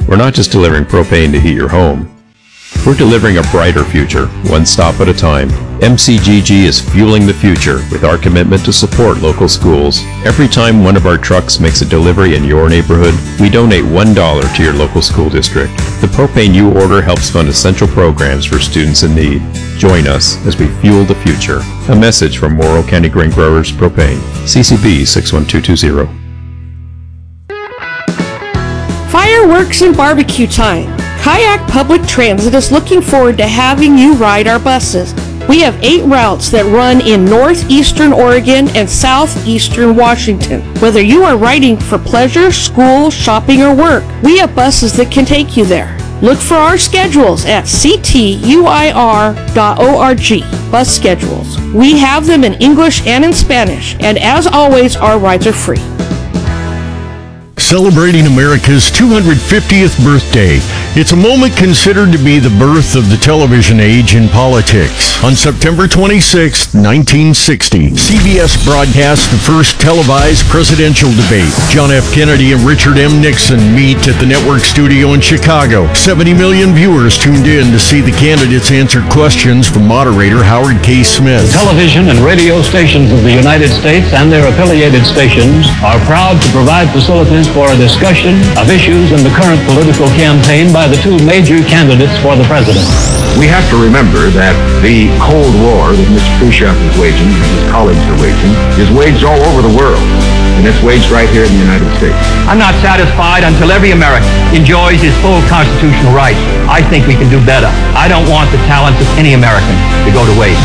We're not just delivering propane to heat your home. We're delivering a brighter future, one stop at a time. MCGG is fueling the future with our commitment to support local schools. Every time one of our trucks makes a delivery in your neighborhood, we donate $1 to your local school district. The propane you order helps fund essential programs for students in need. Join us as we fuel the future. A message from Morrow County Grain Growers Propane. CCB 61220. Fireworks and barbecue time. Kayak Public Transit is looking forward to having you ride our buses. We have 8 routes that run in northeastern Oregon and southeastern Washington. Whether you are riding for pleasure, school, shopping, or work, we have buses that can take you there. Look for our schedules at ctuir.org. Bus schedules. We have them in English and in Spanish, and as always, our rides are free. Celebrating America's 250th birthday. It's a moment considered to be the birth of the television age in politics. On September 26, 1960, CBS broadcast the first televised presidential debate. John F. Kennedy and Richard M. Nixon meet at the network studio in Chicago. 70 million viewers tuned in to see the candidates answer questions from moderator Howard K. Smith. Television and radio stations of the United States and their affiliated stations are proud to provide facilities for a discussion of issues in the current political campaign by the two major candidates for the presidency. We have to remember that the Cold War that Mr. Khrushchev is waging and his colleagues are waging is waged all over the world, and it's waged right here in the United States. I'm not satisfied until every American enjoys his full constitutional rights. I think we can do better. I don't want the talents of any American to go to waste.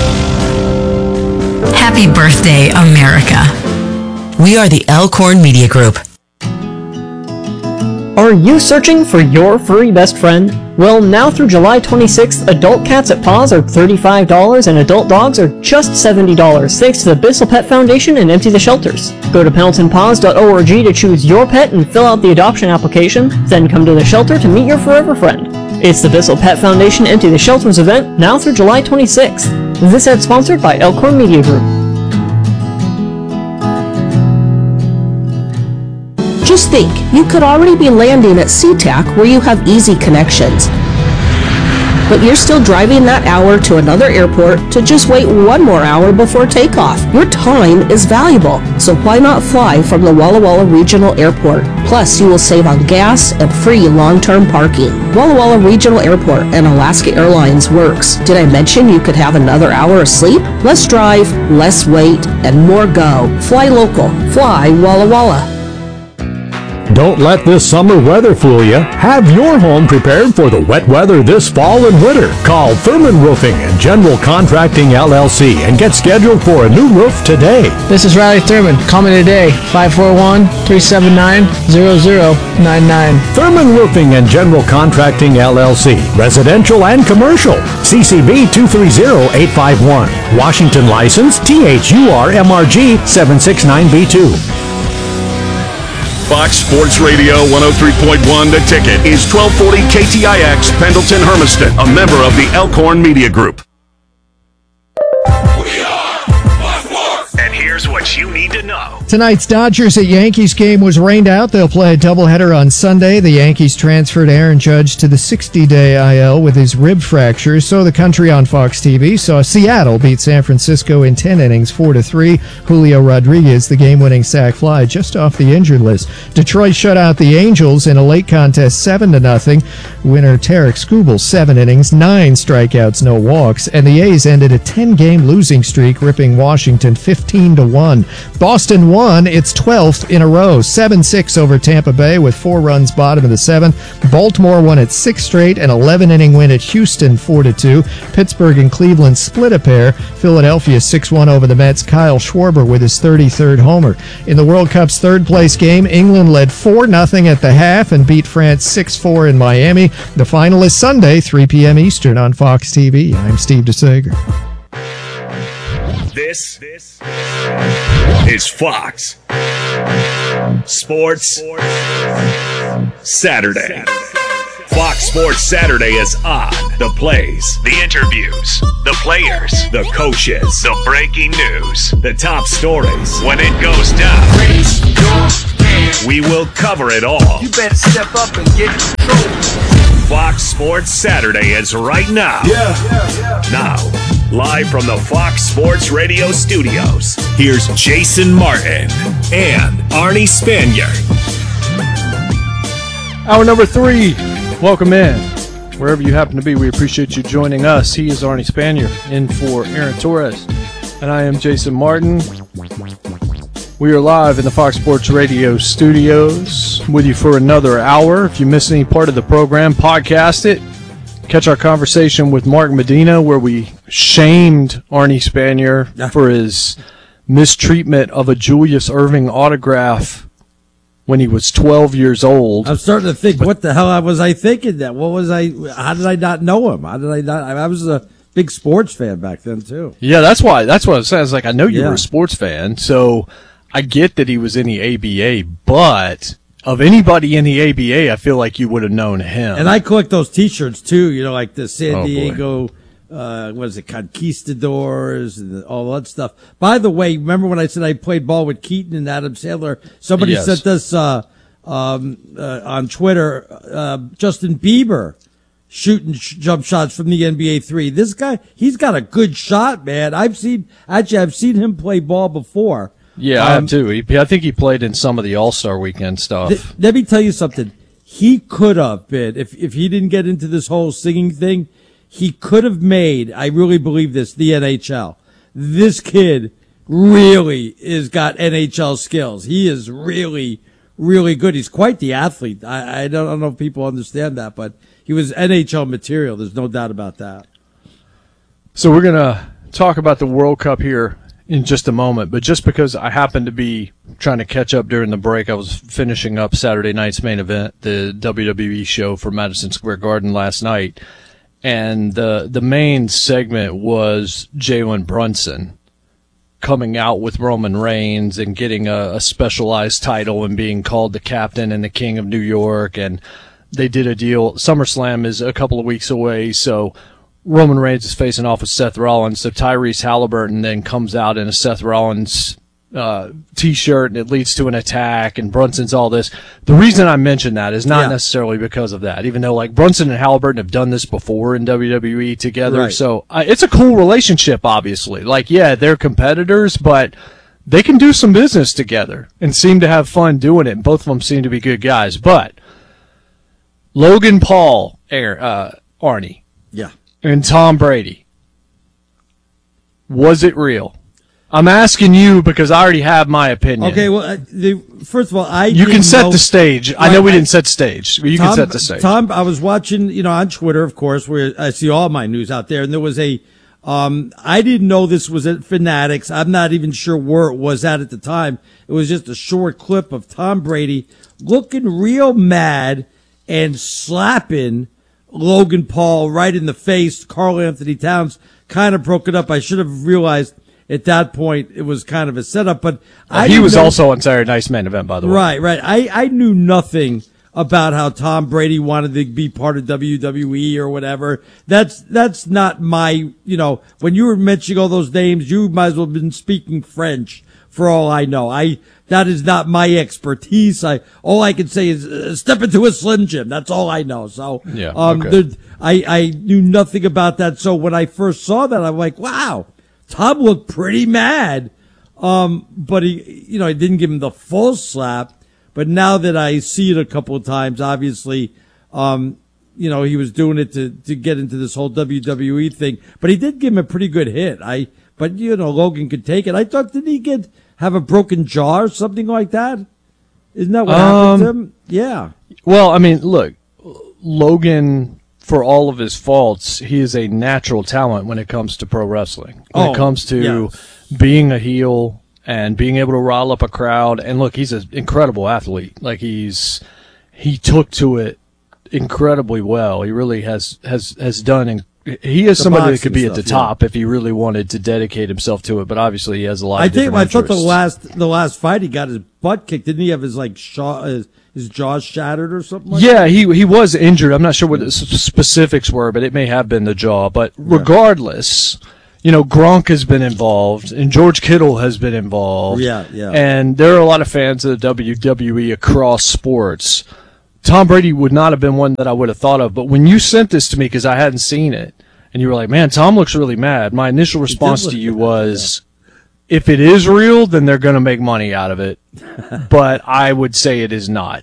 Happy birthday, America. We are the Elkhorn Media Group. Are you searching for your furry best friend? Well, now through July 26th, adult cats at Paws are $35 and adult dogs are just $70, thanks to the Bissell Pet Foundation and Empty the Shelters. Go to PendletonPaws.org to choose your pet and fill out the adoption application, then come to the shelter to meet your forever friend. It's the Bissell Pet Foundation Empty the Shelters event, now through July 26th. This ad sponsored by Elkhorn Media Group. Just think, you could already be landing at SeaTac where you have easy connections. But you're still driving that hour to another airport to just wait one more hour before takeoff. Your time is valuable, so why not fly from the Walla Walla Regional Airport? Plus, you will save on gas and free long-term parking. Walla Walla Regional Airport and Alaska Airlines works. Did I mention you could have another hour of sleep? Less drive, less wait, and more go. Fly local. Fly Walla Walla. Don't let this summer weather fool you. Have your home prepared for the wet weather this fall and winter. Call Thurman Roofing and General Contracting LLC and get scheduled for a new roof today. This is Riley Thurman. Call me today, 541-379-0099. Thurman Roofing and General Contracting LLC. Residential and commercial. CCB 230851. Washington license THUR-MRG 769B2. Fox Sports Radio 103.1 The Ticket is 1240 KTIX Pendleton Hermiston, a member of the Elkhorn Media Group. And here's what you need to know. Tonight's Dodgers at Yankees game was rained out. They'll play a doubleheader on Sunday. The Yankees transferred Aaron Judge to the 60-day IL with his rib fracture. So the country on Fox TV saw Seattle beat San Francisco in 10 innings, 4-3. Julio Rodriguez, the game-winning sac fly, just off the injured list. Detroit shut out the Angels in a late contest, 7-0. Winner Tarek Skubal, 7 innings, 9 strikeouts, no walks. And the A's ended a 10-game losing streak, ripping Washington 15-1. Boston won its 12th in a row, 7-6 over Tampa Bay with 4 runs bottom of the 7th. Baltimore won its 6th straight, an 11-inning win at Houston, 4-2. Pittsburgh and Cleveland split a pair. Philadelphia 6-1 over the Mets. Kyle Schwarber with his 33rd homer. In the World Cup's third-place game, England led 4-0 at the half and beat France 6-4 in Miami. The final is Sunday, 3 p.m. Eastern on Fox TV. I'm Steve DeSager. This is Fox Sports Saturday. Fox Sports Saturday is on. The plays, the interviews, the players, the coaches, the breaking news, the top stories. When it goes down, we will cover it all. You better step up and get it. Fox Sports Saturday is right now. Now, live from the Fox Sports Radio studios, here's Jason Martin and Arnie Spanier. Hour number 3. Welcome in. Wherever you happen to be, we appreciate you joining us. He is Arnie Spanier, in for Aaron Torres. And I am Jason Martin. We are live in the Fox Sports Radio studios with you for another hour. If you missed any part of the program, podcast it. Catch our conversation with Mark Medina where we shamed Arnie Spanier for his mistreatment of a Julius Erving autograph when he was 12 years old. I'm starting to think, what the hell was I thinking that? How did I not know him? How did I not? I was a big sports fan back then, too. Yeah, that's what it sounds like. I know you were a sports fan, so I get that he was in the ABA, but of anybody in the ABA, I feel like you would have known him. And I collect those T-shirts, too, like the San Diego, Conquistadors and all that stuff. By the way, remember when I said I played ball with Keaton and Adam Sandler? Somebody sent us on Twitter, Justin Bieber shooting jump shots from the NBA 3. This guy, he's got a good shot, man. I've seen him play ball before. Yeah, I have too. I think he played in some of the All-Star Weekend stuff. Let me tell you something. He could have been, if he didn't get into this whole singing thing, he could have made, I really believe this, the NHL. This kid really has got NHL skills. He is really, really good. He's quite the athlete. I don't know if people understand that, but he was NHL material. There's no doubt about that. So we're going to talk about the World Cup here in just a moment, but just because I happened to be trying to catch up during the break, I was finishing up Saturday night's main event, the WWE show for Madison Square Garden last night, and the main segment was Jalen Brunson coming out with Roman Reigns and getting a specialized title and being called the captain and the king of New York, and they did a deal. SummerSlam is a couple of weeks away, so Roman Reigns is facing off with Seth Rollins, so Tyrese Halliburton then comes out in a Seth Rollins T-shirt, and it leads to an attack, and Brunson's all this. The reason I mention that is not necessarily because of that, even though like Brunson and Halliburton have done this before in WWE together, right. So it's a cool relationship, obviously. Like, yeah, they're competitors, but they can do some business together and seem to have fun doing it, and both of them seem to be good guys. But Logan Paul, Arnie. Yeah. And Tom Brady. Was it real? I'm asking you because I already have my opinion. Okay, well, first of all, you can set the stage. I know we didn't set the stage, but you can set the stage. Tom, I was watching, on Twitter, of course, where I see all my news out there, and there was I didn't know this was at Fanatics. I'm not even sure where it was at the time. It was just a short clip of Tom Brady looking real mad and slapping Logan Paul right in the face. Karl Anthony Towns kind of broke it up. I should have realized at that point it was kind of a setup, but he was also on Saturday Night's main event, by the way. Right. I knew nothing about how Tom Brady wanted to be part of WWE or whatever. That's not my, when you were mentioning all those names, you might as well have been speaking French for all I know. That is not my expertise. All I can say is step into a Slim Jim. That's all I know. So, I knew nothing about that. So when I first saw that, I'm like, wow, Tom looked pretty mad. But he, I didn't give him the full slap. But now that I see it a couple of times, obviously, he was doing it to get into this whole WWE thing. But he did give him a pretty good hit. But Logan could take it. I thought, did he have a broken jaw or something like that? Isn't that what happened to him? Yeah. Well, I mean, look, Logan, for all of his faults, he is a natural talent when it comes to pro wrestling. When it comes to being a heel and being able to rile up a crowd. And look, he's an incredible athlete. Like he took to it incredibly well. He really has done. He is somebody that could be at the top if he really wanted to dedicate himself to it. But obviously, he has a lot of different interests. I thought the last fight he got his butt kicked. Didn't he have his his jaw shattered or something like that? Yeah, he was injured. I'm not sure what the specifics were, but it may have been the jaw. But regardless, Gronk has been involved, and George Kittle has been involved. Yeah. And there are a lot of fans of the WWE across sports. Tom Brady would not have been one that I would have thought of. But when you sent this to me, because I hadn't seen it, and you were like, man, Tom looks really mad, my initial response to you was, if it is real, then they're going to make money out of it. But I would say it is not.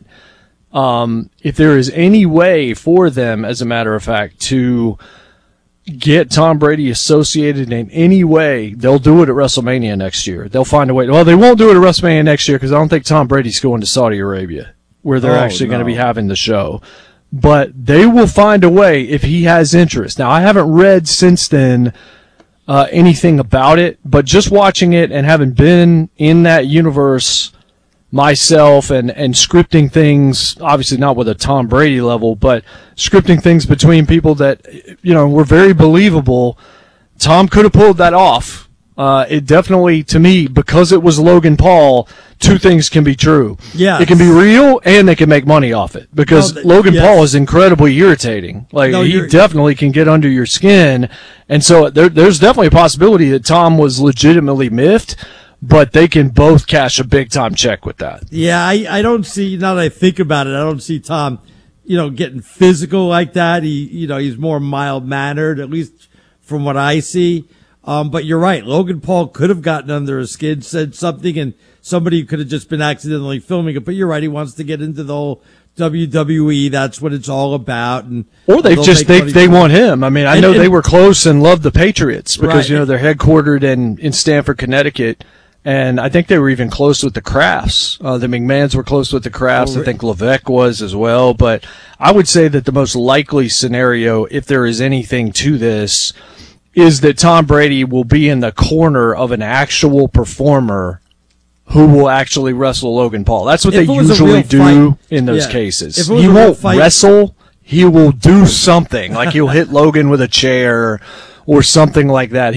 If there is any way for them, as a matter of fact, to get Tom Brady associated in any way, they'll do it at WrestleMania next year. They'll find a way. Well, they won't do it at WrestleMania next year because I don't think Tom Brady's going to Saudi Arabia, where they're actually going to be having the show. But they will find a way if he has interest. Now, I haven't read since then anything about it, but just watching it and having been in that universe myself and scripting things, obviously not with a Tom Brady level, but scripting things between people that, were very believable. Tom could have pulled that off. It definitely, to me, because it was Logan Paul, two things can be true. Yeah. It can be real and they can make money off it because Logan Paul is incredibly irritating. He definitely can get under your skin. And so there's definitely a possibility that Tom was legitimately miffed, but they can both cash a big time check with that. Yeah, I don't see, now that I think about it, I don't see Tom, getting physical like that. He's more mild mannered, at least from what I see. But you're right. Logan Paul could have gotten under his skin, said something, and somebody could have just been accidentally filming it. But you're right. He wants to get into the whole WWE. That's what it's all about. Or they want him. I mean, I know they were close and loved the Patriots because, they're headquartered in Stamford, Connecticut. And I think they were even close with the Crafts. The McMahons were close with the Crafts. I think Levesque was as well. But I would say that the most likely scenario, if there is anything to this, is that Tom Brady will be in the corner of an actual performer who will actually wrestle Logan Paul. That's what they usually do in those cases. He won't wrestle. He will do something. Like he'll hit Logan with a chair or something like that.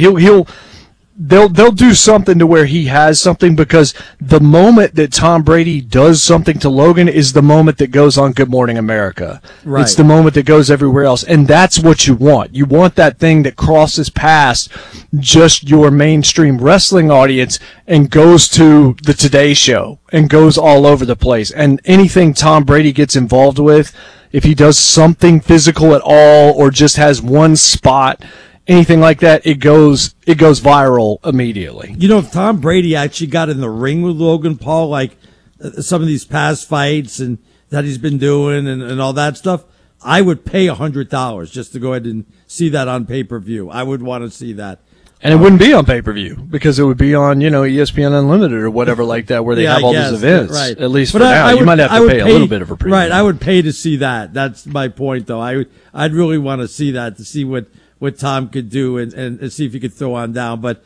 They'll do something to where he has something, because the moment that Tom Brady does something to Logan is the moment that goes on Good Morning America. Right. It's the moment that goes everywhere else. And that's what you want. You want that thing that crosses past just your mainstream wrestling audience and goes to the Today Show and goes all over the place. And anything Tom Brady gets involved with, if he does something physical at all or just has one spot, anything like that, it goes viral immediately. If Tom Brady actually got in the ring with Logan Paul, like some of these past fights and that he's been doing and all that stuff, I would pay $100 just to go ahead and see that on pay-per-view. I would want to see that. And it wouldn't be on pay-per-view because it would be on, ESPN Unlimited or whatever like that, where they have all these events. Right. At least for now, you might have to pay a little bit of a premium. Right. I would pay to see that. That's my point, though. I'd really want to see that, to see what Tom could do and see if he could throw on down. But,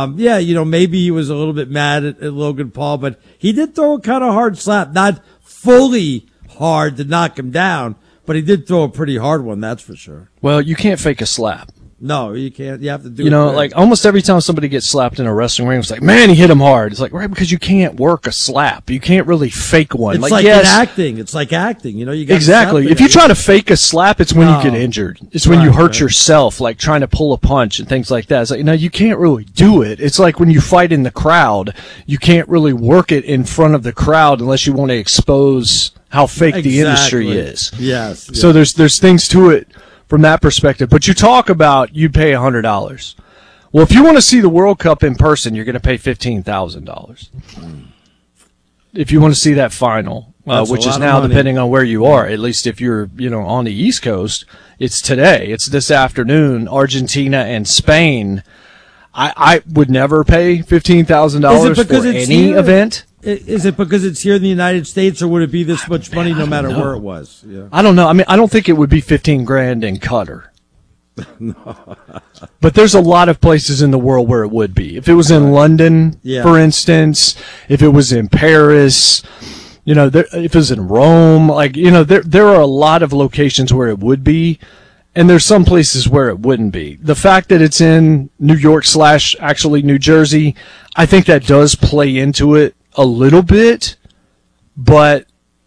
maybe he was a little bit mad at Logan Paul, but he did throw a kind of hard slap. Not fully hard to knock him down, but he did throw a pretty hard one, that's for sure. Well, you can't fake a slap. No, you can't. You have to do it. Like almost every time somebody gets slapped in a wrestling ring, it's like, man, he hit him hard. It's like, right, because you can't work a slap. You can't really fake one. It's like acting. It's like acting. You got exactly. If you try to fake a slap, it's when you get injured. It's when you hurt yourself, like trying to pull a punch and things like that. It's like, you can't really do it. It's like when you fight in the crowd, you can't really work it in front of the crowd unless you want to expose how fake the industry is. Yes. So there's things to it from that perspective. But you talk about you'd pay $100. Well, if you want to see the World Cup in person, you're going to pay $15,000. If you want to see that final, which is now depending on where you are, at least if you're, on the East Coast, it's today. It's this afternoon, Argentina and Spain. I would never pay $15,000 for any event. Is it because it's here in the United States, or would it be this much money no matter where it was? Yeah. I don't know. I mean, I don't think it would be $15,000 in Qatar. No. But there's a lot of places in the world where it would be. If it was in London, for instance, if it was in Paris, if it was in Rome, there are a lot of locations where it would be. And there's some places where it wouldn't be. The fact that it's in New York / actually New Jersey, I think that does play into it a little bit, but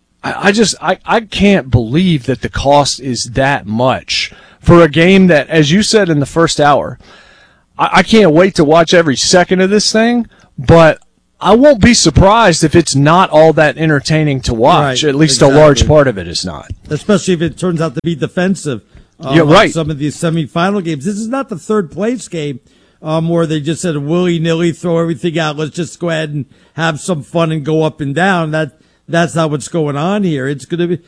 I can't believe that the cost is that much for a game that, as you said in the first hour, I can't wait to watch every second of this thing, but I won't be surprised if it's not all that entertaining to watch. Right, At least exactly. a large part of it is not. Especially if it turns out to be defensive. Yeah, right. Like some of these semifinal games. This is not the third place game where they just said willy-nilly throw everything out. Let's just go ahead and have some fun and go up and down. That's not what's going on here. It's going to be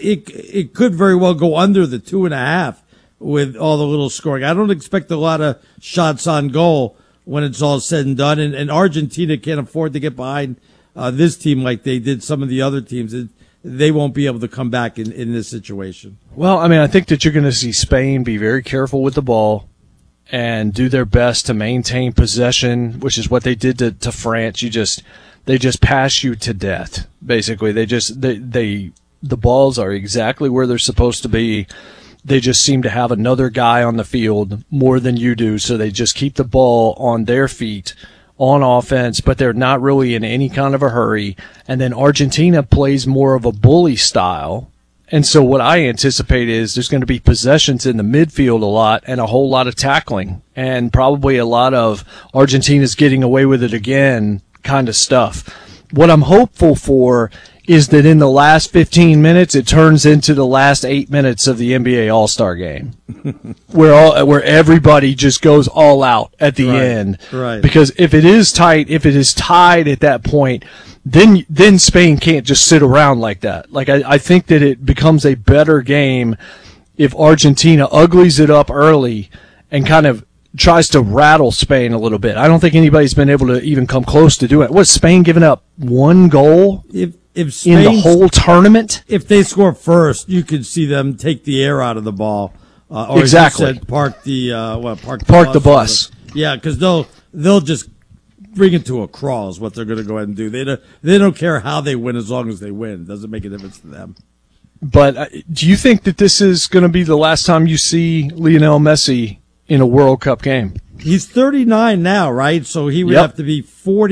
it could very well go under the 2.5 with all the little scoring. I don't expect a lot of shots on goal when it's all said and done. And Argentina can't afford to get behind this team like they did some of the other teams. They won't be able to come back in this situation. Well, I mean, I think that you're going to see Spain be very careful with the ball and do their best to maintain possession, which is what they did to France. They just pass you to death. Basically, the balls are exactly where they're supposed to be. They just seem to have another guy on the field more than you do, so they just keep the ball on their feet on offense, but they're not really in any kind of a hurry. And then Argentina plays more of a bully style. And so what I anticipate is there's going to be possessions in the midfield a lot and a whole lot of tackling and probably a lot of Argentina's getting away with it again kind of stuff. What I'm hopeful for is that in the last 15 minutes, it turns into the last 8 minutes of the NBA All-Star game, where everybody just goes all out at the end. Right. Because if it is tight, if it is tied at that point, then Spain can't just sit around like that. Like I think that it becomes a better game if Argentina uglies it up early and kind of tries to rattle Spain a little bit. I don't think anybody's been able to even come close to doing it. Was Spain giving up one goal? If Spain, in the whole tournament, if they score first, you could see them take the air out of the ball. Or exactly. As you said, park the bus. Yeah, because they'll just bring it to a crawl is what they're going to go ahead and do. They don't care how they win as long as they win. It doesn't make a difference to them. But do you think that this is going to be the last time you see Lionel Messi in a World Cup game? He's 39 now, right? So he would have to be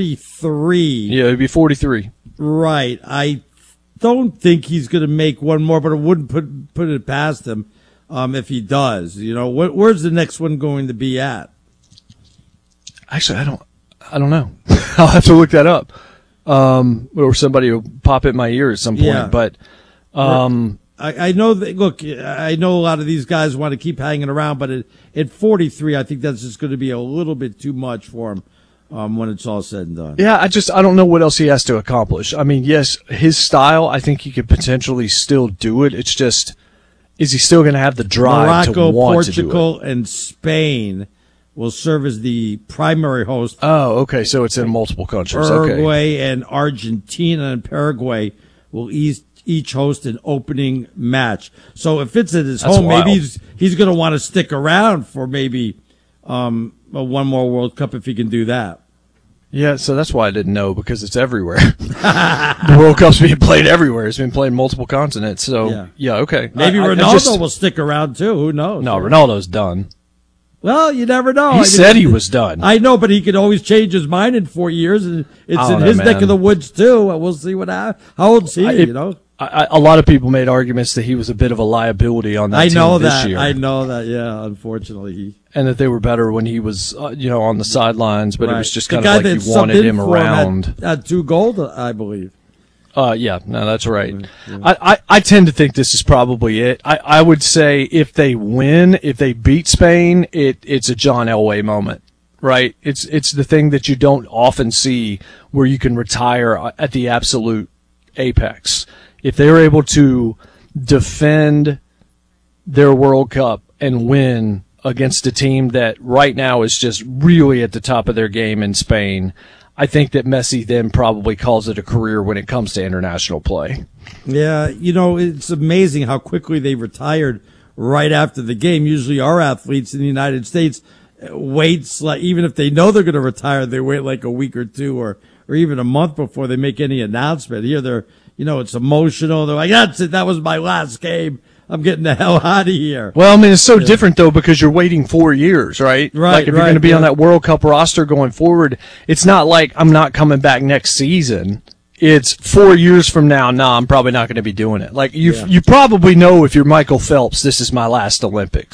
43. Yeah, he'd be 43. Right. I don't think he's going to make one more, but I wouldn't put it past him if he does. You know, where's the next one going to be at? Actually, I don't know. I'll have to look that up. Or somebody will pop in my ear at some point. Yeah. But I know that. Look, I know a lot of these guys want to keep hanging around, but at 43, I think that's just going to be a little bit too much for him. When it's all said and done. Yeah, I don't know what else he has to accomplish. I mean, yes, his style, I think he could potentially still do it. It's just, is he still going to have the drive Morocco, to want to do it? Portugal, and Spain will serve as the primary host. Oh, okay, so it's in multiple countries. Uruguay and Argentina and Paraguay will each host an opening match. So if it's at his home, wild. maybe he's going to want to stick around for maybe one more World Cup if he can do that. Yeah, so that's why I didn't know, because it's everywhere. The World Cup's being played everywhere. It's been played in multiple continents. So, yeah okay. Maybe Ronaldo will stick around, too. Who knows? No, Ronaldo's done. Well, you never know. He said he was done. I know, but he could always change his mind in 4 years, and it's in his neck of the woods, too. We'll see what happens. How old is he, you know? A lot of people made arguments that he was a bit of a liability on that team this year. I know that, yeah, unfortunately. And that they were better when he was, on the sidelines, but it was just kind the of like you wanted him around. Had 2 goals, I believe. Yeah, no, that's right. Yeah. I tend to think this is probably it. I would say if they win, if they beat Spain, it's a John Elway moment, right? It's the thing that you don't often see where you can retire at the absolute apex. If they're able to defend their World Cup and win against a team that right now is just really at the top of their game in Spain, I think that Messi then probably calls it a career when it comes to international play. Yeah, it's amazing how quickly they retired right after the game. Usually our athletes in the United States waits, like, even if they know they're going to retire, they wait like a week or two or even a month before they make any announcement. Here they're, it's emotional. They're like, that's it. That was my last game. I'm getting the hell out of here. Well, I mean, it's so different, though, because you're waiting 4 years, right? Right. Like, if you're going to be on that World Cup roster going forward, it's not like I'm not coming back next season. It's 4 years from now. No, I'm probably not going to be doing it. Like, you probably know if you're Michael Phelps, this is my last Olympics.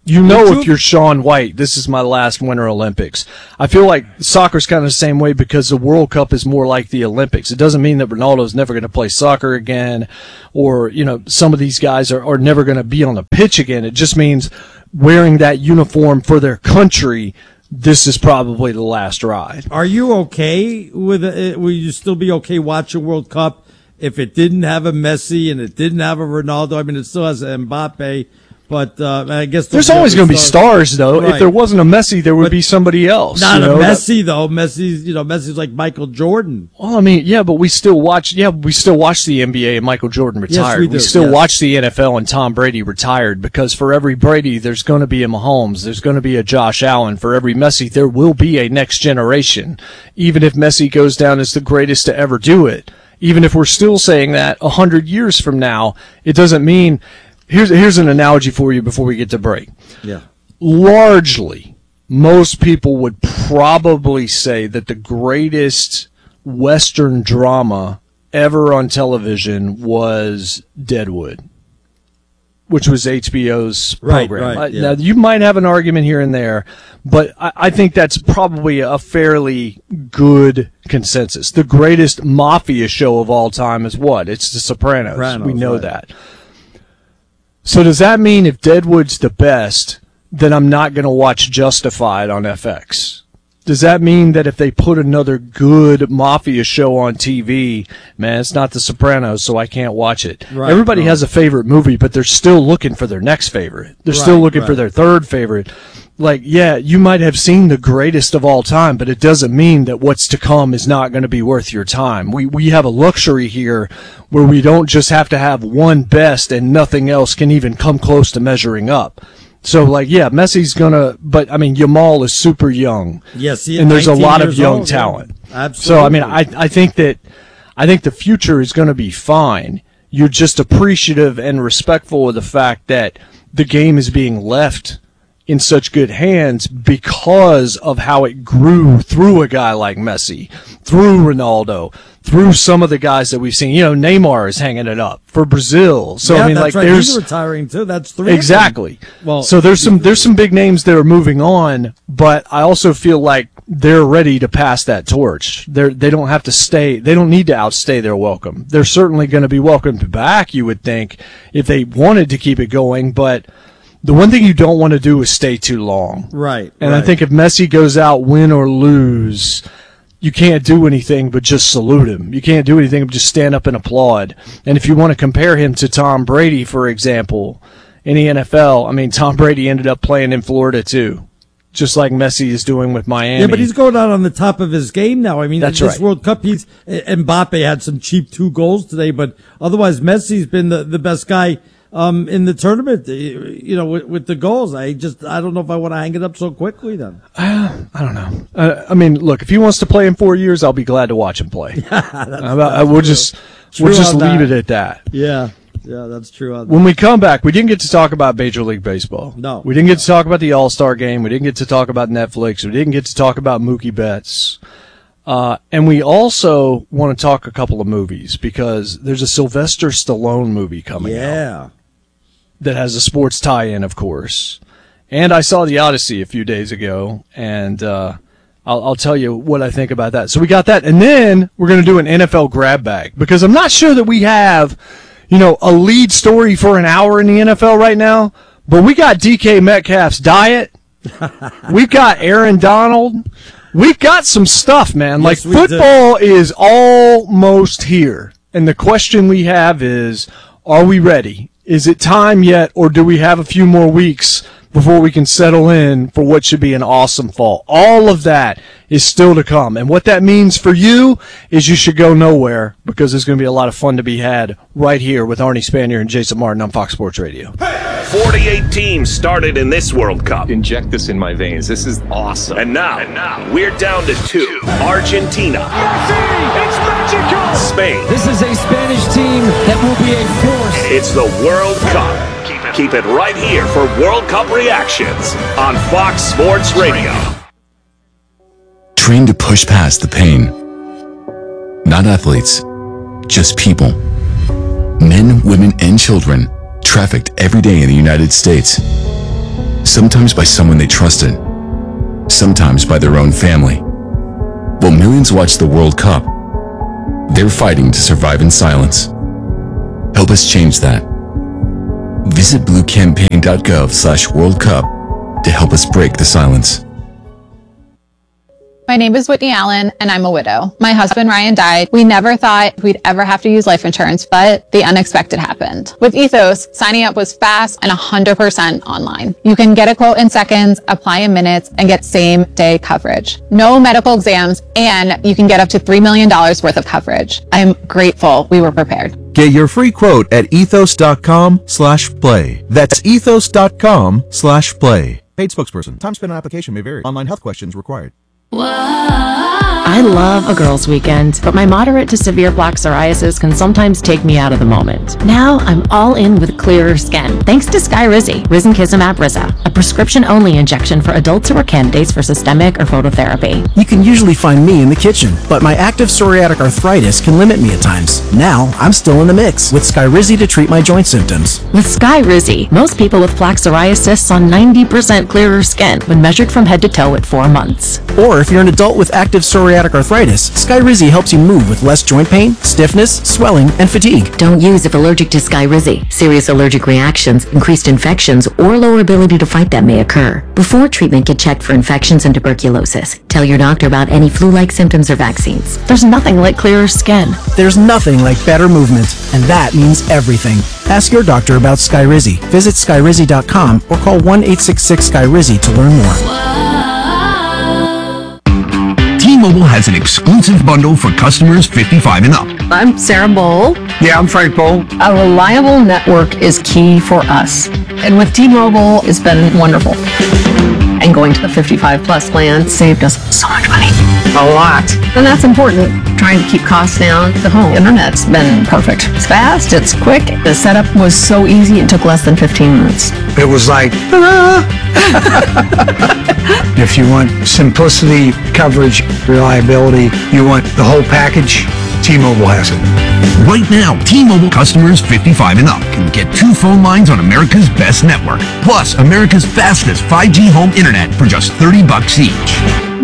You know, if you're Shaun White, this is my last Winter Olympics. I feel like soccer's kind of the same way because the World Cup is more like the Olympics. It doesn't mean that Ronaldo's never going to play soccer again, or, you know, some of these guys are never going to be on the pitch again. It just means wearing that uniform for their country. This is probably the last ride. Are you okay with it? Will you still be okay watching World Cup if it didn't have a Messi and it didn't have a Ronaldo? I mean, it still has a Mbappe. But I guess there's always going to be stars, though. Right. If there wasn't a Messi, there would be somebody else. Not a Messi, though. Messi's like Michael Jordan. Well, I mean, yeah, but we still watch. Yeah, we still watch the NBA and Michael Jordan retired. Yes, we still watch the NFL and Tom Brady retired, because for every Brady, there's going to be a Mahomes. There's going to be a Josh Allen. For every Messi, there will be a next generation. Even if Messi goes down as the greatest to ever do it, even if we're still saying that 100 years from now, it doesn't mean. Here's an analogy for you before we get to break. Yeah. Largely, most people would probably say that the greatest Western drama ever on television was Deadwood, which was HBO's program. Right, yeah. Now, you might have an argument here and there, but I think that's probably a fairly good consensus. The greatest mafia show of all time is what? It's The Sopranos. We know that. So does that mean if Deadwood's the best, then I'm not going to watch Justified on FX? Does that mean that if they put another good mafia show on TV, man, it's not The Sopranos, so I can't watch it? Right, Everybody has a favorite movie, but they're still looking for their next favorite. They're still looking for their third favorite. Like, yeah, you might have seen the greatest of all time, but it doesn't mean that what's to come is not going to be worth your time. We have a luxury here where we don't just have to have one best and nothing else can even come close to measuring up. So, like, yeah, Messi's but, I mean, Yamal is super young. Yes, and there's a lot of young talent. Absolutely. So, I mean, I think the future is going to be fine. You're just appreciative and respectful of the fact that the game is being left in such good hands because of how it grew through a guy like Messi, through Ronaldo, through some of the guys that we've seen. You know, Neymar is hanging it up for Brazil. So, yeah, I mean, that's like, right. there's He's retiring too. That's three. Exactly. Well, so there's some big names that are moving on, but I also feel like they're ready to pass that torch. They don't have to stay. They don't need to outstay their welcome. They're certainly going to be welcomed back, you would think, if they wanted to keep it going, but the one thing you don't want to do is stay too long. Right. And I think if Messi goes out, win or lose, you can't do anything but just salute him. You can't do anything but just stand up and applaud. And if you want to compare him to Tom Brady, for example, in the NFL, I mean, Tom Brady ended up playing in Florida too, just like Messi is doing with Miami. Yeah, but he's going out on the top of his game now. I mean, That's this right. World Cup, Mbappe had some cheap 2 goals today, but otherwise Messi's been the best guy in the tournament, you know, with the goals. I don't know if I want to hang it up so quickly then. I don't know. I mean, look, if he wants to play in 4 years, I'll be glad to watch him play. We'll just leave it at that. Yeah, that's true. When we come back, we didn't get to talk about Major League Baseball. No. We didn't get to talk about the All-Star Game. We didn't get to talk about Netflix. We didn't get to talk about Mookie Betts. And we also want to talk a couple of movies because there's a Sylvester Stallone movie coming out that has a sports tie-in, of course. And I saw The Odyssey a few days ago, and I'll tell you what I think about that. So we got that, and then we're going to do an NFL grab bag because I'm not sure that we have, you know, a lead story for an hour in the NFL right now, but we got DK Metcalf's diet. We've got Aaron Donald. We've got some stuff, man. Yes, like, football is almost here. And the question we have is, are we ready? Is it time yet, or do we have a few more weeks before we can settle in for what should be an awesome fall? All of that is still to come. And what that means for you is you should go nowhere because there's going to be a lot of fun to be had right here with Arnie Spanier and Jason Martin on Fox Sports Radio. 48 teams started in this World Cup. Inject this in my veins. This is awesome. And now we're down to 2. Argentina. Messi! It's magical! Spain. This is a Spanish team that will be a force. It's the World Cup. Keep it right here for World Cup reactions on Fox Sports Radio. Trained to push past the pain. Not athletes, just people. Men, women, and children trafficked every day in the United States. Sometimes by someone they trusted, sometimes by their own family. While millions watch the World Cup, they're fighting to survive in silence. Help us change that. Visit bluecampaign.gov/World Cup to help us break the silence. My name is Whitney Allen, and I'm a widow. My husband, Ryan, died. We never thought we'd ever have to use life insurance, but the unexpected happened. With Ethos, signing up was fast and 100% online. You can get a quote in seconds, apply in minutes, and get same-day coverage. No medical exams, and you can get up to $3 million worth of coverage. I'm grateful we were prepared. Get your free quote at ethos.com/play. That's ethos.com/play. Paid spokesperson. Time spent on application may vary. Online health questions required. I love a girls' weekend, but my moderate to severe plaque psoriasis can sometimes take me out of the moment. Now I'm all in with clearer skin, thanks to Skyrizi, Risankizumab Riza, a prescription-only injection for adults who are candidates for systemic or phototherapy. You can usually find me in the kitchen, but my active psoriatic arthritis can limit me at times. Now I'm still in the mix with Skyrizi to treat my joint symptoms. With Skyrizi, most people with plaque psoriasis saw 90% clearer skin when measured from head to toe at 4 months. Or if you're an adult with active psoriatic arthritis, Skyrizi helps you move with less joint pain, stiffness, swelling, and fatigue. Don't use if allergic to Skyrizi. Serious allergic reactions, increased infections, or lower ability to fight them may occur. Before treatment, get checked for infections and tuberculosis. Tell your doctor about any flu-like symptoms or vaccines. There's nothing like clearer skin. There's nothing like better movement, and that means everything. Ask your doctor about Skyrizi. Visit Skyrizi.com or call 1-866-SKYRIZI to learn more. T-Mobile has an exclusive bundle for customers 55 and up. I'm Sarah Bowl. Yeah, I'm Frank Bowl. A reliable network is key for us. And with T-Mobile, it's been wonderful. And going to the 55 plus plan saved us so much money. A lot. And that's important. Trying to keep costs down. The home internet's been perfect. It's fast, it's quick. The setup was so easy, it took less than 15 minutes. It was like, if you want simplicity, coverage, reliability, you want the whole package, T-Mobile has it. Right now, T-Mobile customers 55 and up can get 2 phone lines on America's best network, plus America's fastest 5G home internet for just $30 each.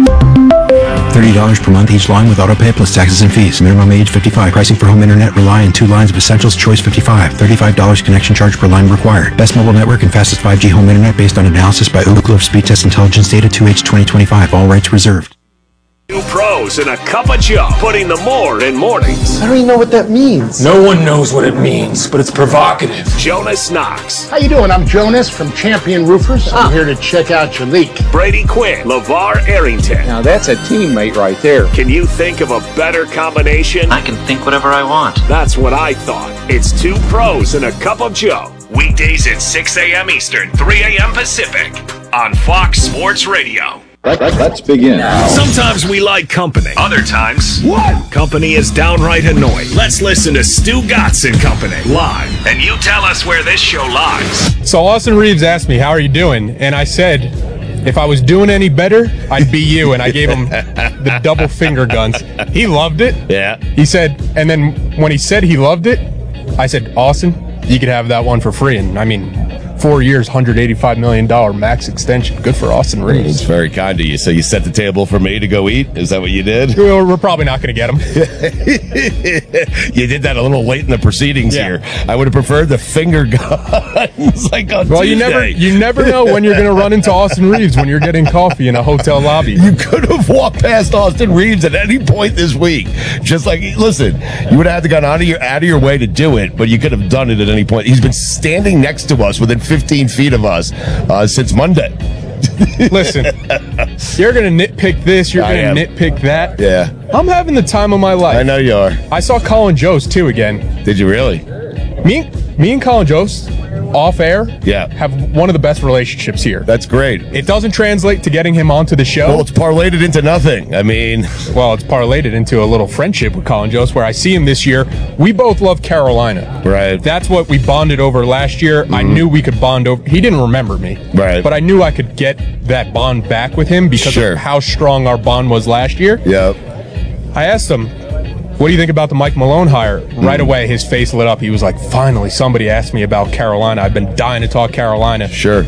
$30 per month each line with autopay plus taxes and fees. Minimum age 55. Pricing for home internet rely on 2 lines of Essentials Choice 55. $35 connection charge per line required. Best mobile network and fastest 5G home internet based on analysis by Ookla of Speed Test Intelligence data 2H 2025. All rights reserved. Two pros and a cup of Joe, putting the more in mornings. I don't even know what that means. No one knows what it means, but it's provocative. Jonas Knox. How you doing? I'm Jonas from Champion Roofers. I'm here to check out your leak. Brady Quinn. LeVar Arrington. Now that's a teammate right there. Can you think of a better combination? I can think whatever I want. That's what I thought. It's two pros and a cup of Joe. Weekdays at 6 a.m. Eastern, 3 a.m. Pacific on Fox Sports Radio. Let's begin. Sometimes we like company. Other times, company is downright annoying. Let's listen to Stu Gatz and Company live, and you tell us where this show lies. So Austin Reeves asked me, "How are you doing?" And I said, if I was doing any better, I'd be you. And I gave him the double finger guns. He loved it. Yeah. He said, and then when he said he loved it, I said, Austin, you could have that one for free. And I mean, 4 years, $185 million max extension. Good for Austin Reeves. It's very kind of you. So you set the table for me to go eat? Is that what you did? We're probably not going to get him. You did that a little late in the proceedings here. I would have preferred the finger guns like on Tuesday. you never know when you're going to run into Austin Reeves when you're getting coffee in a hotel lobby. You could have walked past Austin Reeves at any point this week. Just like, listen, you would have had to gone out of your way to do it, but you could have done it at any point. He's been standing next to us within 15 feet of us since Monday. Listen, you're going to nitpick this, you're going to nitpick that. Yeah. I'm having the time of my life. I know you are. I saw Colin Jost, too, again. Did you really? Me and Colin Jost, off air, have one of the best relationships here. That's great. It doesn't translate to getting him onto the show. Well, it's parlayed into nothing. I mean... Well, it's parlayed into a little friendship with Colin Jost, where I see him this year. We both love Carolina. Right. That's what we bonded over last year. I knew we could bond over... He didn't remember me. Right. But I knew I could get that bond back with him because of how strong our bond was last year. Yep. I asked him, what do you think about the Mike Malone hire? Right away, his face lit up. He was like, finally, somebody asked me about Carolina. I've been dying to talk Carolina. Sure.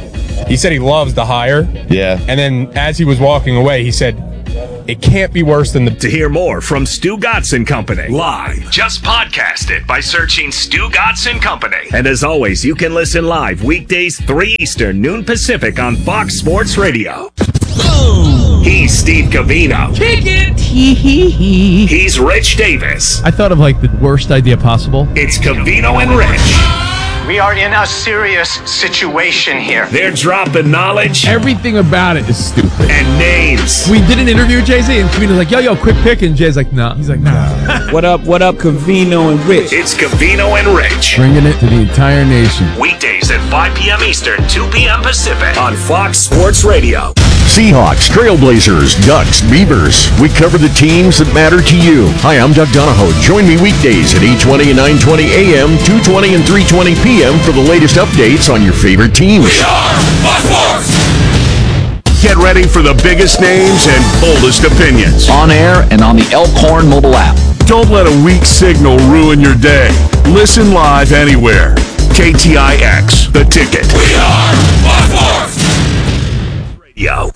He said he loves the hire. Yeah. And then as he was walking away, he said, it can't be worse than the... To hear more from Stu Gatz and Company live, just podcast it by searching Stu Gatz and Company. And as always, you can listen live weekdays 3 Eastern, noon Pacific on Fox Sports Radio. He's Steve Covino. Kick it! Hee. He's Rich Davis. I thought of like the worst idea possible. It's Covino and Rich. We are in a serious situation here. They're dropping knowledge. Everything about it is stupid. And names. We did an interview with Jay-Z, and Covino's like, yo, quick pick. And Jay's like, nah. He's like, nah. What up, Covino and Rich? It's Covino and Rich. Bringing it to the entire nation. Weekdays at 5 p.m. Eastern, 2 p.m. Pacific on Fox Sports Radio. Seahawks, Trailblazers, Ducks, Beavers. We cover the teams that matter to you. Hi, I'm Doug Donahoe. Join me weekdays at 8:20 and 9:20 a.m., 2:20 and 3:20 p.m. for the latest updates on your favorite teams. We are Fox Sports. Get ready for the biggest names and boldest opinions. On air and on the Elkhorn mobile app. Don't let a weak signal ruin your day. Listen live anywhere. KTIX, The Ticket. We are Fox Sports. Radio.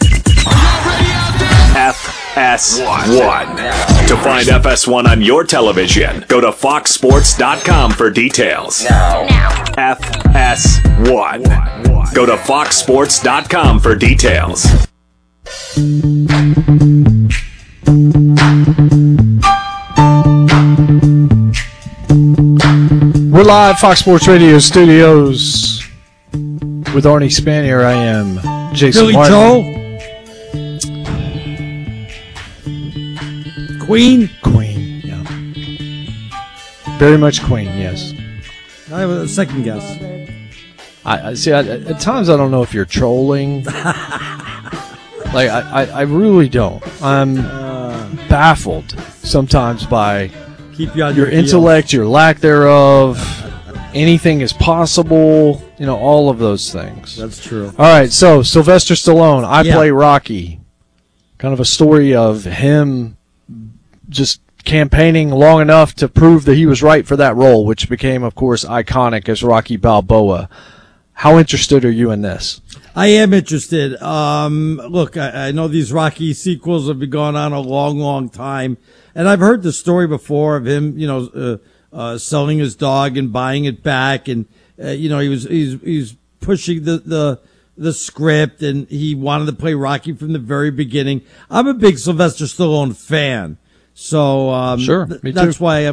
FS1. To find FS1 on your television, go to foxsports.com for details. Now. FS1. Go to foxsports.com for details. We're live, Fox Sports Radio studios with Arnie Spanier. I am Jason Billy Martin. Joel. Queen, yeah. Very much Queen, yes. I have a second guess. I see. At times, I don't know if you're trolling. Like, I really don't. I'm baffled sometimes by keep you on your intellect, your lack thereof. Anything is possible. You know, all of those things. That's true. All right, so Sylvester Stallone. I play Rocky. Kind of a story of him just campaigning long enough to prove that he was right for that role, which became, of course, iconic as Rocky Balboa. How interested are you in this? I am interested. Look, I know these Rocky sequels have been going on a long, long time, and I've heard the story before of him, selling his dog and buying it back, and he's pushing the script, and he wanted to play Rocky from the very beginning. I'm a big Sylvester Stallone fan. So, sure, me that's too. why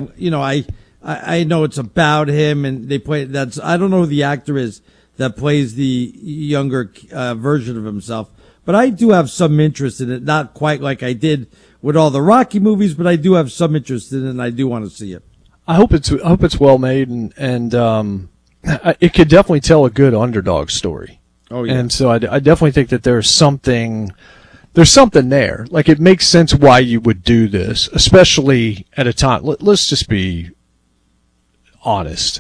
I know it's about him, and they play, I don't know who the actor is that plays the younger, version of himself, but I do have some interest in it. Not quite like I did with all the Rocky movies, but I do have some interest in it, and I do want to see it. I hope it's well made, and it could definitely tell a good underdog story. Oh yeah. And so I definitely think that there's something there. Like, it makes sense why you would do this, especially at a time. Let's just be honest.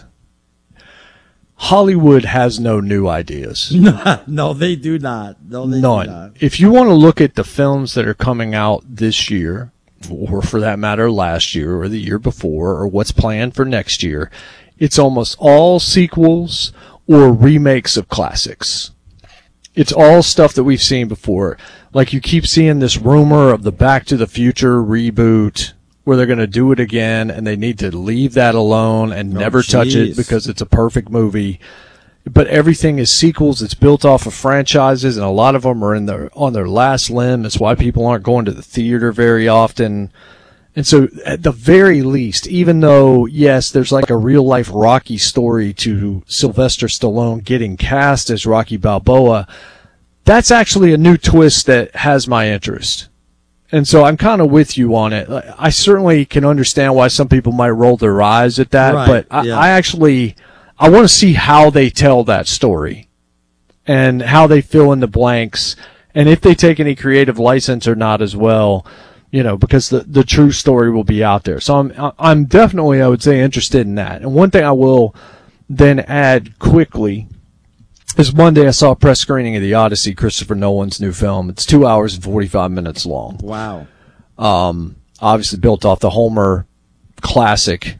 Hollywood has no new ideas. No, they do not. No, they None. do not. If you want to look at the films that are coming out this year, or for that matter, last year or the year before, or what's planned for next year, it's almost all sequels or remakes of classics. It's all stuff that we've seen before. Like, you keep seeing this rumor of the Back to the Future reboot where they're going to do it again, and they need to leave that alone and never touch it because it's a perfect movie. But everything is sequels. It's built off of franchises, and a lot of them are on their last limb. That's why people aren't going to the theater very often. And so, at the very least, even though, yes, there's like a real-life Rocky story to Sylvester Stallone getting cast as Rocky Balboa, that's actually a new twist that has my interest. And so I'm kind of with you on it. I certainly can understand why some people might roll their eyes at that, Right, but yeah. I want to see how they tell that story and how they fill in the blanks, and if they take any creative license or not as well, because the true story will be out there. So I'm definitely, I would say, interested in that. And one thing I will then add quickly is Monday I saw a press screening of The Odyssey, Christopher Nolan's new film. It's 2 hours and 45 minutes long. Wow. Obviously built off the Homer classic,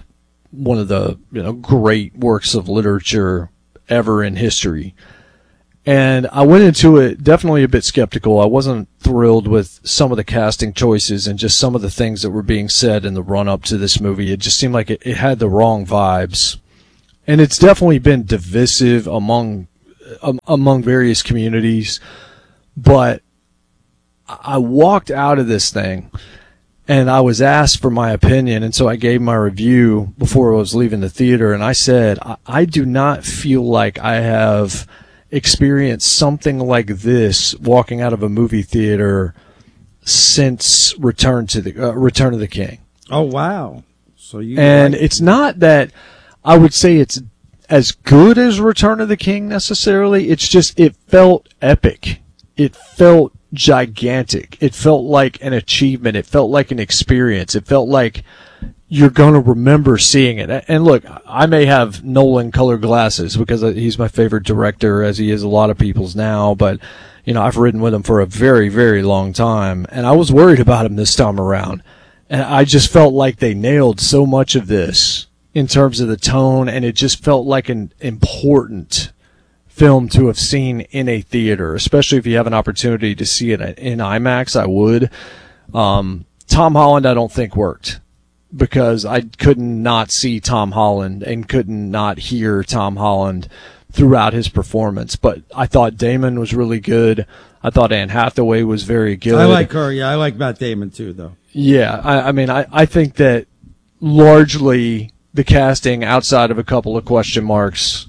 one of the great works of literature ever in history. And I went into it definitely a bit skeptical. I wasn't thrilled with some of the casting choices and just some of the things that were being said in the run-up to this movie. It just seemed like it had the wrong vibes. And it's definitely been divisive among various communities. But I walked out of this thing and I was asked for my opinion, and so I gave my review before I was leaving the theater, and I said, I do not feel like I have experienced something like this walking out of a movie theater since Return of the King. Oh, wow. So it's not that I would say it's as good as Return of the King necessarily. It's just, it felt epic. It felt gigantic. It felt like an achievement. It felt like an experience. It felt like you're going to remember seeing it. And look, I may have Nolan colored glasses because he's my favorite director, as he is a lot of people's now, but I've ridden with him for a very, very long time, and I was worried about him this time around. And I just felt like they nailed so much of this in terms of the tone, and it just felt like an important film to have seen in a theater, especially if you have an opportunity to see it in IMAX. I would. Tom Holland, I don't think worked because I couldn't not see Tom Holland and couldn't not hear Tom Holland throughout his performance. But I thought Damon was really good. I thought Anne Hathaway was very good. I like her. Yeah, I like Matt Damon too, though. Yeah, I think that largely the casting, outside of a couple of question marks,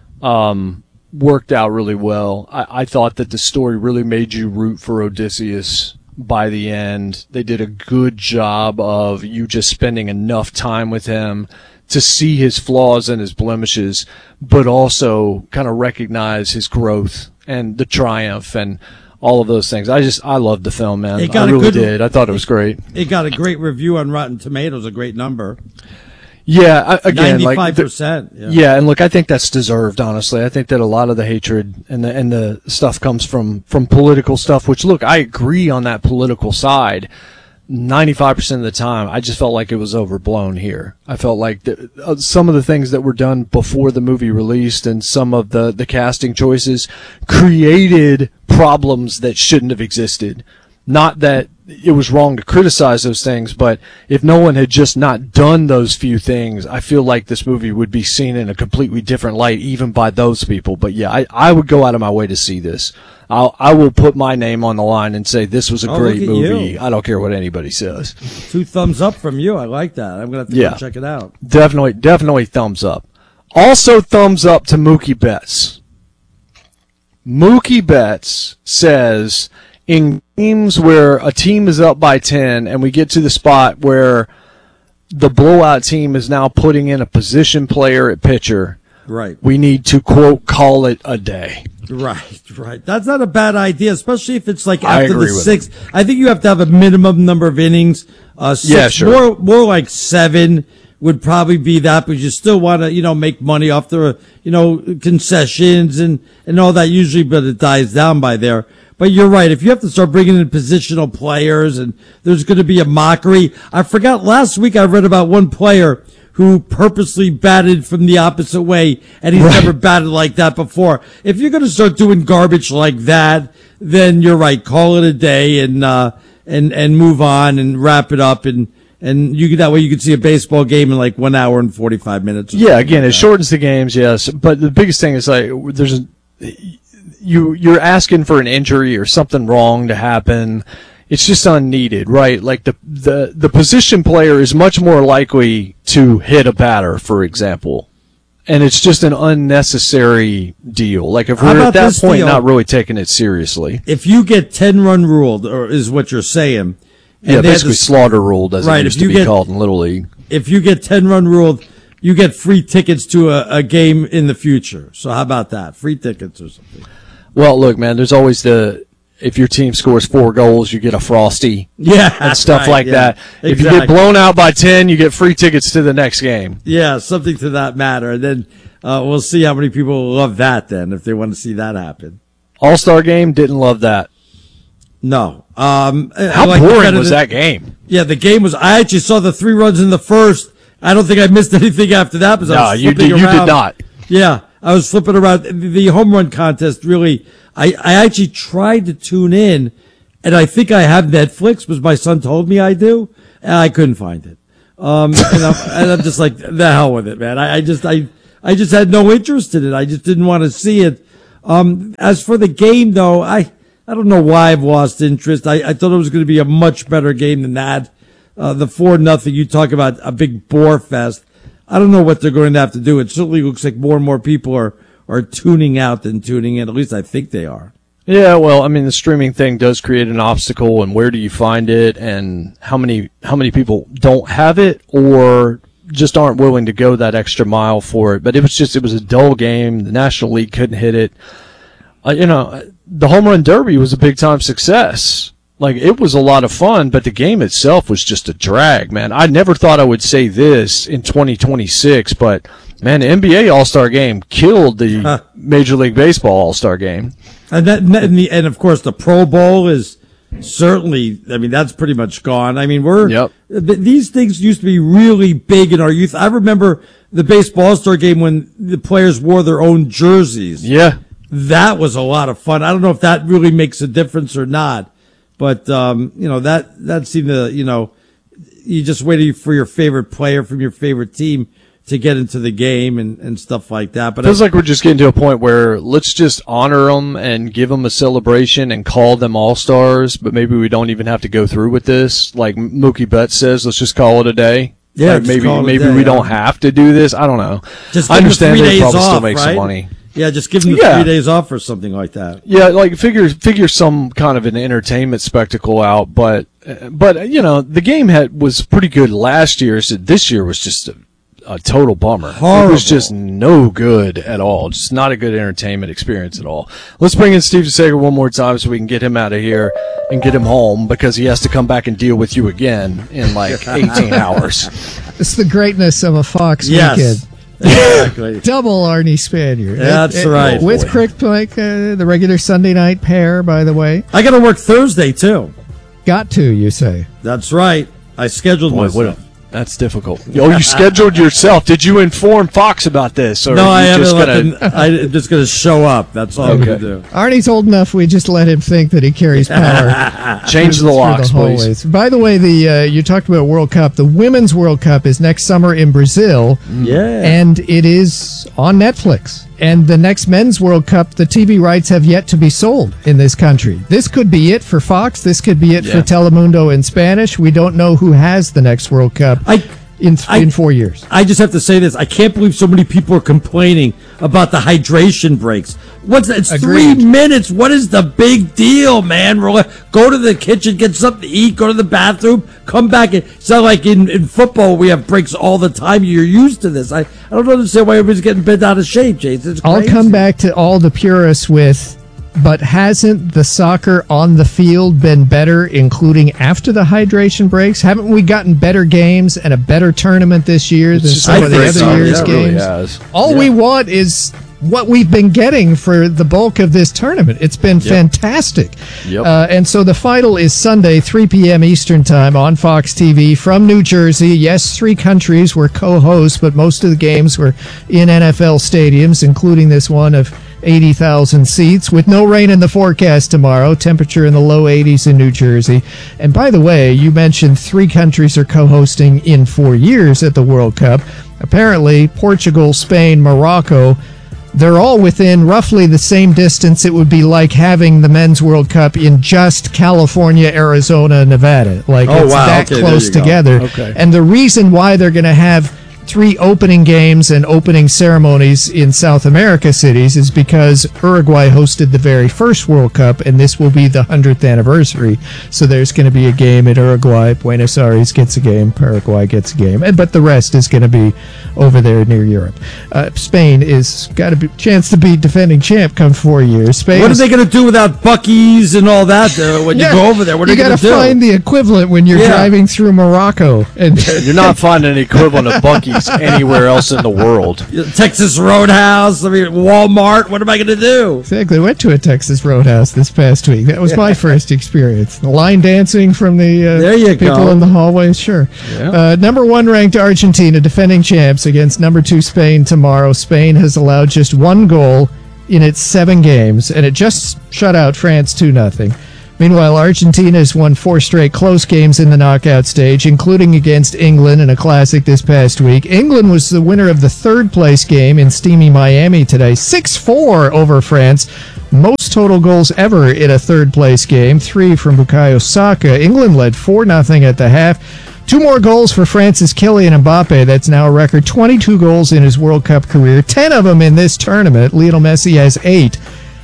worked out really well. I thought that the story really made you root for Odysseus by the end. They did a good job of you just spending enough time with him to see his flaws and his blemishes, but also kind of recognize his growth and the triumph and all of those things. I loved the film, man. I really did. I thought it was great. It got a great review on Rotten Tomatoes, a great number. Yeah, again, 95%. Yeah, and look, I think that's deserved, honestly. I think that a lot of the hatred and the stuff comes from political stuff, which, look, I agree on that political side 95% of the time. I just felt like it was overblown here. I felt like some of the things that were done before the movie released and some of the casting choices created problems that shouldn't have existed. Not that it was wrong to criticize those things, but if no one had just not done those few things, I feel like this movie would be seen in a completely different light, even by those people. But yeah, I would go out of my way to see this. I will put my name on the line and say this was a great movie. You. I don't care what anybody says. 2 thumbs up from you. I like that. I'm going to have to go check it out. Definitely thumbs up. Also thumbs up to Mookie Betts. Mookie Betts says, in games where a team is up by 10 and we get to the spot where the blowout team is now putting in a position player at pitcher, right, we need to, quote, call it a day. Right. That's not a bad idea, especially if it's like after the 6th. Him. I think you have to have a minimum number of innings. 6, yeah, sure. More like 7 would probably be that, but you still want to, make money off the, concessions and all that usually, but it dies down by there. But you're right. If you have to start bringing in positional players and there's going to be a mockery. I forgot last week I read about one player who purposely batted from the opposite way, and he's never batted like that before. If you're going to start doing garbage like that, then you're right. Call it a day and move on and wrap it up and that way you can see a baseball game in like 1 hour and 45 minutes. Yeah, again, it shortens the games, yes. But the biggest thing is like you're asking for an injury or something wrong to happen. It's just unneeded, right? Like the position player is much more likely to hit a batter, for example. And it's just an unnecessary deal. Like if we're at that point not really taking it seriously. If you get 10-run ruled, or is what you're saying. Yeah, basically slaughter ruled, as it used to be called in Little League. If you get 10-run ruled, you get free tickets to a game in the future. So how about that? Free tickets or something. Well, look, man, there's always if your team scores 4 goals, you get a Frosty. Yeah. And stuff like that. Exactly. If you get blown out by 10, you get free tickets to the next game. Yeah, something to that matter. And then we'll see how many people love that then, if they want to see that happen. All-Star Game, didn't love that. No. How boring was that game? Yeah, the game was, I actually saw the 3 runs in the first. I don't think I missed anything after that. No, you did not. Yeah. I was flipping around the home run contest. Really, I actually tried to tune in, and I think I have Netflix because my son told me I do, and I couldn't find it. And I'm just like, the hell with it, man. I just had no interest in it. I just didn't want to see it. As for the game, though, I don't know why I've lost interest. I thought it was going to be a much better game than that. The 4-0, you talk about a big bore fest. I don't know what they're going to have to do. It certainly looks like more and more people are tuning out than tuning in. At least I think they are. Yeah, well, I mean, the streaming thing does create an obstacle, and where do you find it, and how many people don't have it or just aren't willing to go that extra mile for it. But it was a dull game. The National League couldn't hit it. The Home Run Derby was a big-time success. Like, it was a lot of fun, but the game itself was just a drag, man. I never thought I would say this in 2026, but, man, the NBA All-Star Game killed the Major League Baseball All-Star Game. And of course, the Pro Bowl is certainly, I mean, that's pretty much gone. I mean, these things used to be really big in our youth. I remember the Baseball All-Star Game when the players wore their own jerseys. Yeah. That was a lot of fun. I don't know if that really makes a difference or not. But, that seemed to, you just waited for your favorite player from your favorite team to get into the game and stuff like that. But it feels like we're just getting to a point where let's just honor them and give them a celebration and call them all-stars, but maybe we don't even have to go through with this. Like Mookie Betts says, let's just call it a day. Yeah, like maybe we don't have to do this. I don't know. I understand they probably still make some money. Yeah, just give them the 3 days off or something like that. Yeah, like figure some kind of an entertainment spectacle out, but the game was pretty good last year. So this year was just a total bummer. Horrible. It was just no good at all. Just not a good entertainment experience at all. Let's bring in Steve DeSager one more time so we can get him out of here and get him home because he has to come back and deal with you again in like 18 hours. It's the greatness of a Fox weekend. Exactly. Double Arnie Spaniard. That's right. With Crick Plank, the regular Sunday night pair, by the way. I got to work Thursday, too. Got to, you say? That's right. I scheduled myself. That's difficult. Oh, you scheduled yourself. Did you inform Fox about this? Or no, I haven't. I'm just going to show up. That's all I'm going to do. Arnie's old enough. We just let him think that he carries power. Change the locks, please. By the way, you talked about World Cup. The Women's World Cup is next summer in Brazil. Yeah. And it is on Netflix. And the next Men's World Cup, the TV rights have yet to be sold in this country. This could be it for Fox. This could be it for Telemundo in Spanish. We don't know who has the next World Cup in 4 years. I just have to say this. I can't believe so many people are complaining about the hydration breaks. It's Agreed. 3 minutes. What is the big deal, man? Go to the kitchen, get something to eat, go to the bathroom, come back. It's not like in football we have breaks all the time. You're used to this. I don't understand why everybody's getting bent out of shape, Jason. I'll come back to all the purists with, but hasn't the soccer on the field been better, including after the hydration breaks? Haven't we gotten better games and a better tournament this year than some of the other year's games? Really all we want is what we've been getting for the bulk of this tournament. It's been fantastic. And so the final is Sunday, 3 p.m. Eastern Time on Fox TV from New Jersey. Yes, 3 countries were co-hosts, but most of the games were in NFL stadiums, including this one of 80,000 seats with no rain in the forecast tomorrow. Temperature in the low 80s in New Jersey. And by the way, you mentioned 3 countries are co-hosting in 4 years at the World Cup. Apparently, Portugal, Spain, Morocco, they're all within roughly the same distance. It would be like having the Men's World Cup in just California, Arizona, Nevada. Like it's that close together. Okay. And the reason why they're going to have 3 opening games and opening ceremonies in South America cities is because Uruguay hosted the very first World Cup, and this will be the 100th anniversary. So there's going to be a game in Uruguay. Buenos Aires gets a game. Paraguay gets a game. But the rest is going to be over there near Europe. Spain is got a chance to be defending champ come 4 years. Spain. What are they going to do without Buc-ee's and all that when you go over there? What are they going to do? You got to find the equivalent when you're driving through Morocco. And you're not finding an equivalent of Buc-ee's movies anywhere else in the world. Texas Roadhouse, Walmart. What am I going to do? Exactly. I went to a Texas Roadhouse this past week. That was my first experience. The line dancing from the people in the hallways. Sure. Yeah. Number 1 ranked Argentina, defending champs, against number 2 Spain tomorrow. Spain has allowed just 1 goal in its 7 games, and it just shut out France 2-0. Meanwhile, Argentina has won 4 straight close games in the knockout stage, including against England in a classic this past week. England was the winner of the 3rd-place game in steamy Miami today, 6-4 over France. Most total goals ever in a 3rd-place game, 3 from Bukayo Saka. England led 4-0 at the half. 2 more goals for France's Kylian Mbappe. That's now a record 22 goals in his World Cup career, 10 of them in this tournament. Lionel Messi has 8.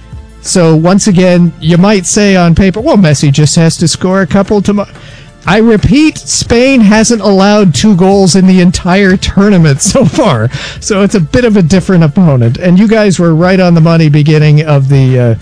So once again, you might say on paper, well, Messi just has to score a couple tomorrow. I repeat, Spain hasn't allowed 2 goals in the entire tournament so far. So it's a bit of a different opponent. And you guys were right on the money beginning of the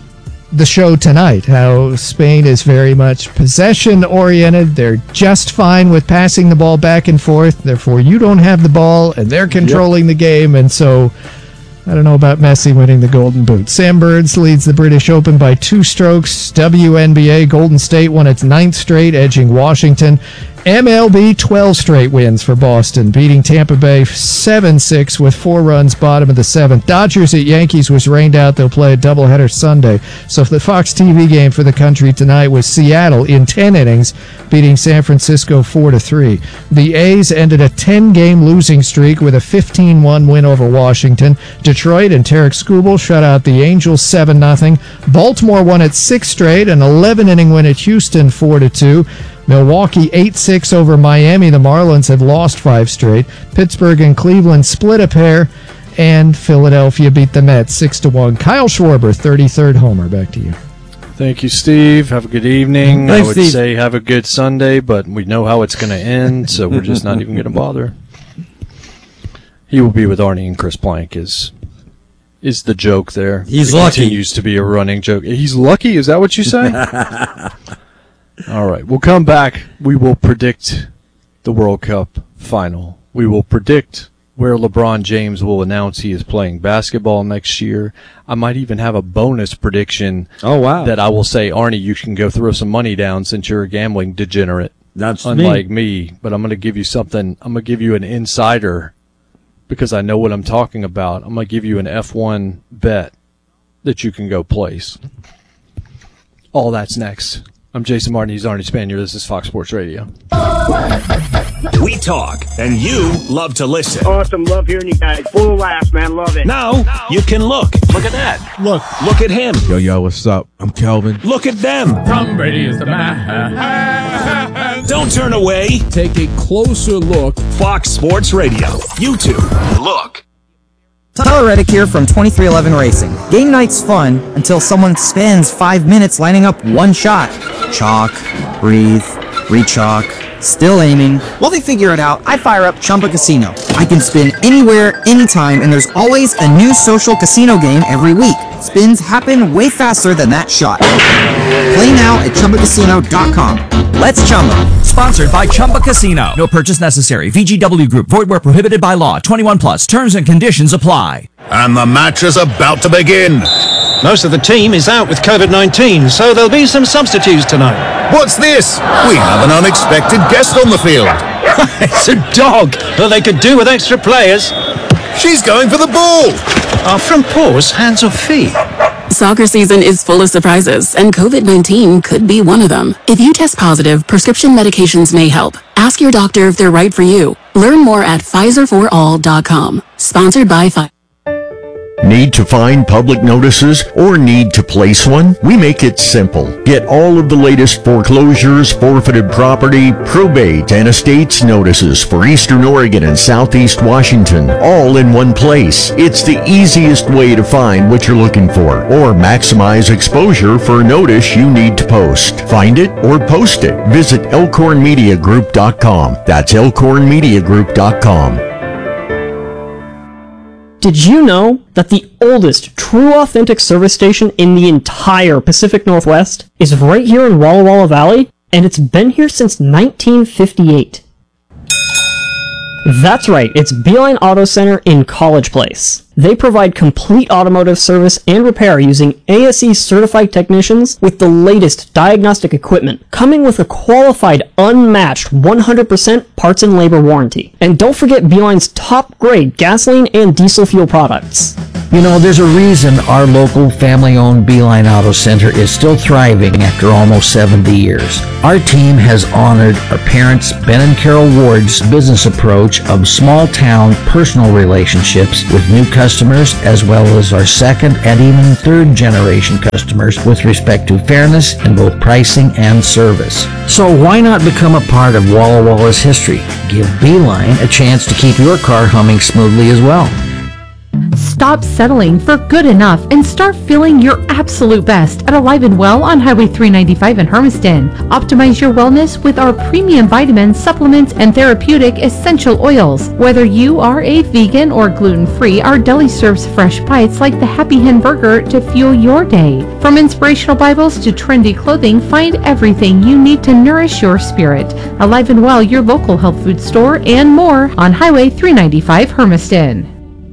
show tonight, how Spain is very much possession-oriented. They're just fine with passing the ball back and forth. Therefore, you don't have the ball, and they're controlling the game. And so I don't know about Messi winning the Golden Boot. Sam Burns leads the British Open by 2 strokes. WNBA, Golden State won its 9th straight, edging Washington. MLB, 12 straight wins for Boston, beating Tampa Bay 7-6 with 4 runs bottom of the 7th. Dodgers at Yankees was rained out. They'll play a doubleheader Sunday. So the Fox TV game for the country tonight was Seattle in 10 innings, beating San Francisco 4-3. The A's ended a 10-game losing streak with a 15-1 win over Washington. Detroit and Tarek Skubal shut out the Angels 7-0. Baltimore won its 6th straight, an 11-inning win at Houston 4-2. Milwaukee 8-6 over Miami. The Marlins have lost 5 straight. Pittsburgh and Cleveland split a pair. And Philadelphia beat the Mets 6-1. Kyle Schwarber, 33rd homer. Back to you. Thank you, Steve. Have a good evening. Thanks, I would Steve. say have a good Sunday, but we know how it's going to end, so we're just not even going to bother. He will be with Arnie and Chris Plank is the joke there. He's it lucky. Continues to be a running joke. He's lucky? Is that what you say? All right, we'll come back. We will predict the World Cup final. We will predict where LeBron James will announce he is playing basketball next year. I might even have a bonus prediction. Oh, wow. That I will say, Arnie, you can go throw some money down since you're a gambling degenerate. That's unlike me. But I'm going to give you something. I'm going to give you an insider because I know what I'm talking about. I'm going to give you an F1 bet that you can go place. All that's next. I'm Jason Martin. He's Arnie Spanier. This is Fox Sports Radio. We talk, and you love to listen. Awesome. Love hearing you guys. Full of laughs, man. Love it. Now, you can look. Look at that. Look at him. Yo, what's up? I'm Kelvin. Look at them. Tom Brady is the man. Don't turn away. Take a closer look. Fox Sports Radio. YouTube. Look. Tyler Reddick here from 2311 Racing. Game night's fun until someone spends 5 minutes lining up one shot. Chalk, breathe, re-chalk, still aiming. While they figure it out, I fire up Chumba Casino. I can spin anywhere, anytime, and there's always a new social casino game every week. Spins happen way faster than that shot. Play now at ChumbaCasino.com. Let's Chumba. Sponsored by Chumba Casino. No purchase necessary. VGW Group. Void where prohibited by law. 21 plus. Terms and conditions apply. And the match is about to begin. Most of the team is out with COVID-19, so there'll be some substitutes tonight. What's this? We have an unexpected guest on the field. It's a dog that they could do with extra players. She's going for the ball. Are front paws hands or feet? Soccer season is full of surprises, and COVID-19 could be one of them. If you test positive, prescription medications may help. Ask your doctor if they're right for you. Learn more at PfizerForAll.com. Sponsored by Pfizer. Need to find public notices or need to place one? We make it simple. Get all of the latest foreclosures, forfeited property, probate, and estates notices for Eastern Oregon and Southeast Washington, all in one place. It's the easiest way to find what you're looking for or maximize exposure for a notice you need to post. Find it or post it. Visit elkhornmediagroup.com. That's elkhornmediagroup.com. Did you know that the oldest true authentic service station in the entire Pacific Northwest is right here in Walla Walla Valley? And it's been here since 1958. That's right, it's Beeline Auto Center in College Place. They provide complete automotive service and repair using ASE certified technicians with the latest diagnostic equipment, coming with a qualified, unmatched 100% parts and labor warranty. And don't forget Beeline's top grade gasoline and diesel fuel products. You know, there's a reason our local family-owned Beeline Auto Center is still thriving after almost 70 years. Our team has honored our parents, Ben and Carol Ward's business approach of small-town personal relationships with new customers, as well as our second and even third-generation customers with respect to fairness in both pricing and service. So why not become a part of Walla Walla's history? Give Beeline a chance to keep your car humming smoothly as well. Stop settling for good enough and start feeling your absolute best at Alive and Well on Highway 395 in Hermiston. Optimize your wellness with our premium vitamins, supplements, and therapeutic essential oils. Whether you are a vegan or gluten-free, our deli serves fresh bites like the Happy Hen Burger to fuel your day. From inspirational Bibles to trendy clothing, find everything you need to nourish your spirit. Alive and Well, your local health food store, and more on Highway 395 Hermiston.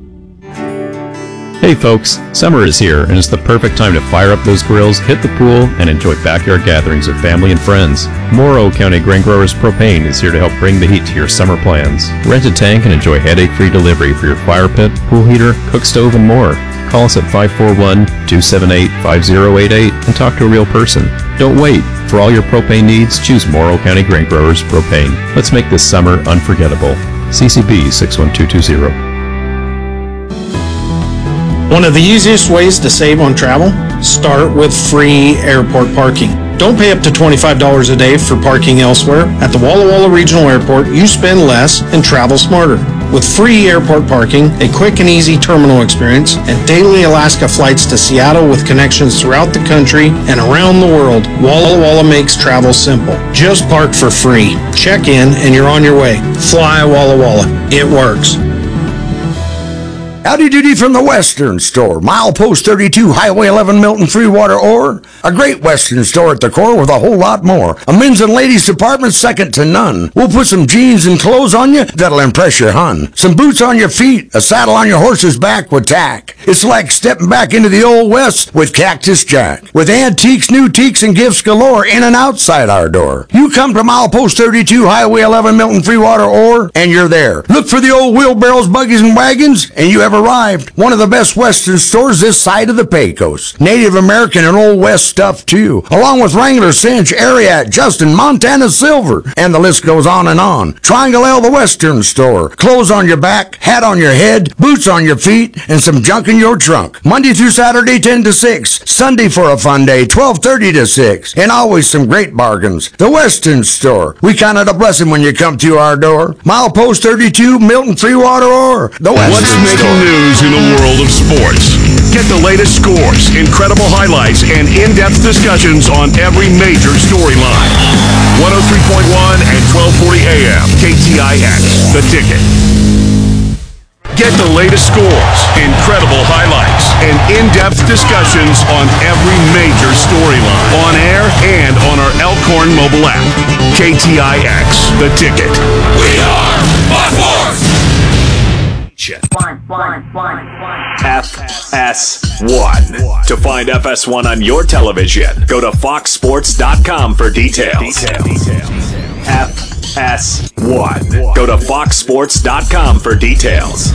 Hey folks, summer is here and it's the perfect time to fire up those grills, hit the pool, and enjoy backyard gatherings with family and friends. Morrow County Grain Growers Propane is here to help bring the heat to your summer plans. Rent a tank and enjoy headache-free delivery for your fire pit, pool heater, cook stove, and more. Call us at 541-278-5088 and talk to a real person. Don't wait. For all your propane needs, choose Morrow County Grain Growers Propane. Let's make this summer unforgettable. CCB 61220. One of the easiest ways to save on travel? Start with free airport parking. Don't pay up to $25 a day for parking elsewhere. At the Walla Walla Regional Airport, you spend less and travel smarter. With free airport parking, a quick and easy terminal experience, and daily Alaska flights to Seattle with connections throughout the country and around the world, Walla Walla makes travel simple. Just park for free. Check in and you're on your way. Fly Walla Walla. It works. Howdy doody from the Western Store, milepost 32, Highway 11, Milton, Freewater, Ore. A great Western store at the core with a whole lot more. A men's and ladies department second to none. We'll put some jeans and clothes on you that'll impress your hun. Some boots on your feet, a saddle on your horse's back with tack. It's like stepping back into the old West with Cactus Jack. With antiques, new teaks, and gifts galore in and outside our door. You come to milepost 32, Highway 11, Milton, Freewater, Ore, and you're there. Look for the old wheelbarrows, buggies, and wagons, and you have arrived. One of the best Western stores this side of the Pecos. Native American and Old West stuff too, along with Wrangler, Cinch, Ariat, Justin, Montana Silver, and the list goes on and on. Triangle L, the Western Store. Clothes on your back, hat on your head, boots on your feet, and some junk in your trunk. Monday through Saturday, 10 to 6. Sunday for a fun day, 12:30 to 6. And always some great bargains. The Western Store. We count it a blessing when you come to our door. Milepost 32, Milton, Freewater, or the Western Store. What's making news in the world of sports? Get the latest scores, incredible highlights, and in-depth discussions on every major storyline. 103.1 and 1240 AM, KTIX, The Ticket. Get the latest scores, incredible highlights, and in-depth discussions on every major storyline. On air and on our Elkhorn mobile app. KTIX, The Ticket. We are Buckforce! FS1. To find FS1 on your television, go to foxsports.com for details. FS1. Go to foxsports.com for details.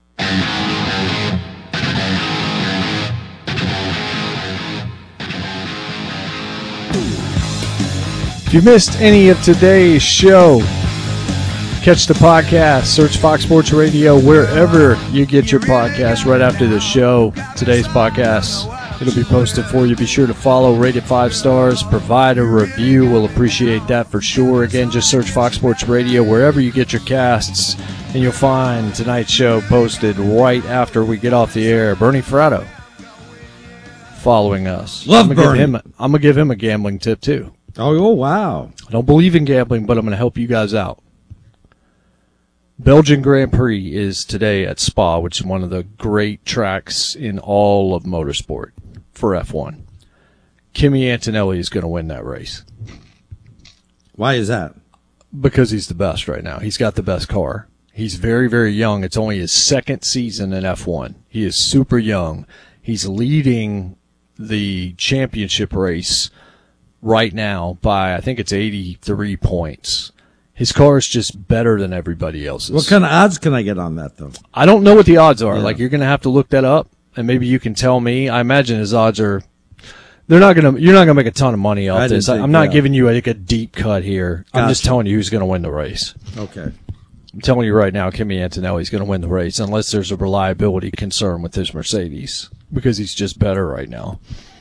If you missed any of today's show, catch the podcast. Search Fox Sports Radio wherever you get your podcasts right after the show. Today's podcast, it'll be posted for you. Be sure to follow, rate it 5 stars, provide a review. We'll appreciate that for sure. Again, just search Fox Sports Radio wherever you get your casts, and you'll find tonight's show posted right after we get off the air. Bernie Fratto following us. Love Bernie. I'm going to give him a gambling tip, too. Oh, wow. I don't believe in gambling, but I'm going to help you guys out. Belgian Grand Prix is today at Spa, which is one of the great tracks in all of motorsport for F1. Kimi Antonelli is going to win that race. Why is that? Because he's the best right now. He's got the best car. He's very, very young. It's only his second season in F1. He is super young. He's leading the championship race right now by, I think it's 83 points. His car is just better than everybody else's. What kind of odds can I get on that, though? I don't know what the odds are. Yeah. Like, you're going to have to look that up, and maybe you can tell me. I imagine his odds are... you're not going to make a ton of money off this. I'm not giving you like a deep cut here. Gotcha. I'm just telling you who's going to win the race. Okay. I'm telling you right now, Kimi Antonelli's going to win the race unless there's a reliability concern with his Mercedes because he's just better right now.